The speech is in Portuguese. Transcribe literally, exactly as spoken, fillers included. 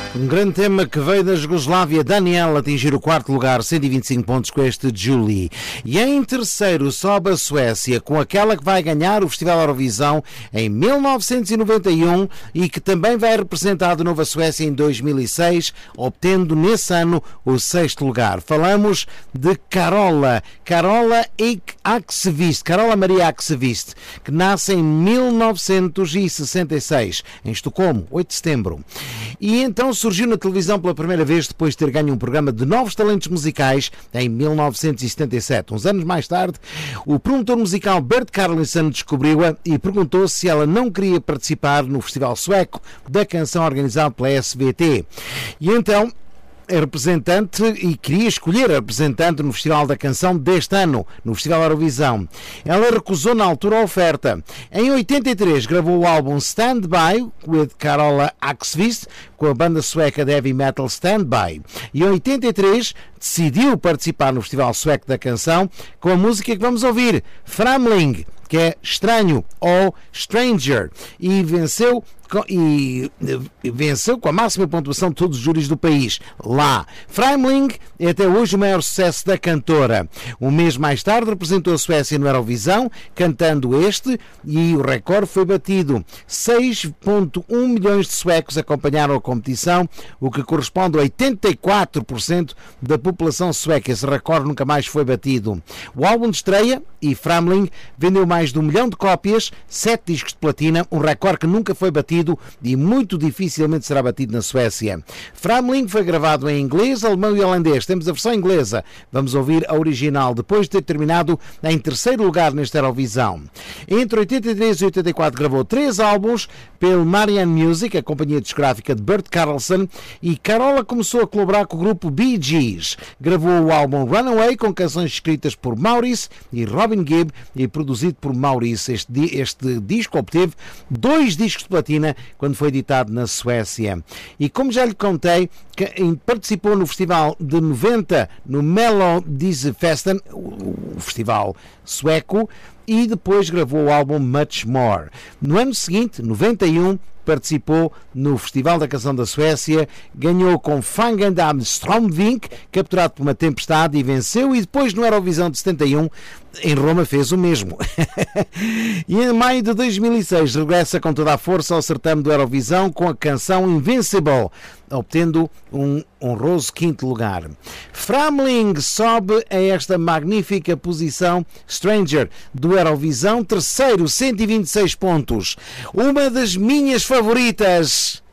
Um grande tema que veio da Jugoslávia, Daniel, atingir o quarto lugar, cento e vinte e cinco pontos com este Julie. E em terceiro sobe a Suécia, com aquela que vai ganhar o Festival Eurovisão em mil novecentos e noventa e um e que também vai representar de novo a Suécia em dois mil e seis, obtendo nesse ano o sexto lugar. Falamos de Carola, Carola Akseviest, Carola Maria Akseviest, que nasce em mil novecentos e sessenta e seis, em Estocolmo, oito de setembro. E então surgiu na televisão pela primeira vez depois de ter ganho um programa de novos talentos musicais em mil novecentos e setenta e sete. Uns anos mais tarde, o promotor musical Bert Karlsson descobriu-a e perguntou se ela não queria participar no Festival Sueco da Canção organizado pela S V T. E então é representante e queria escolher a representante no Festival da Canção deste ano, no Festival Eurovisão. Ela recusou na altura a oferta. Em oitenta e três gravou o álbum Stand By with Carola Akseviest com a banda sueca de heavy metal Stand By. E em oitenta e três decidiu participar no Festival Sueco da Canção com a música que vamos ouvir, Framling, que é estranho ou Stranger, e venceu e venceu com a máxima pontuação de todos os júris do país lá. Framling é até hoje o maior sucesso da cantora. Um mês mais tarde representou a Suécia no Eurovisão cantando este e o recorde foi batido. seis vírgula um milhões de suecos acompanharam a competição, o que corresponde a oitenta e quatro por cento da população sueca. Esse recorde nunca mais foi batido. O álbum de estreia, e Framling, vendeu mais de um milhão de cópias, sete discos de platina, um recorde que nunca foi batido e muito dificilmente será batido na Suécia. Framling foi gravado em inglês, alemão e holandês. Temos a versão inglesa. Vamos ouvir a original, depois de ter terminado em terceiro lugar nesta Eurovisão. Entre oitenta e três e oitenta e quatro gravou três álbuns pelo Marianne Music, a companhia discográfica de Bert Karlsson, e Carola começou a colaborar com o grupo Bee Gees. Gravou o álbum Runaway com canções escritas por Maurice e Robin Gibb e produzido por Maurice. Este, este disco obteve dois discos de platina quando foi editado na Suécia. E como já lhe contei, participou no festival de noventa, no Melodifestivalen, o festival sueco, e depois gravou o álbum Much More. No ano seguinte, noventa e um, participou no Festival da Canção da Suécia, ganhou com Fangandam Stromvik, capturado por uma tempestade, e venceu, e depois no Eurovisão de setenta e um, em Roma, fez o mesmo. E em maio de dois mil e seis regressa com toda a força ao certame do Eurovisão com a canção Invincible, obtendo um honroso quinto lugar. Framling sobe a esta magnífica posição Stranger do Eurovisão, terceiro, cento e vinte e seis pontos. Uma das minhas favoritas.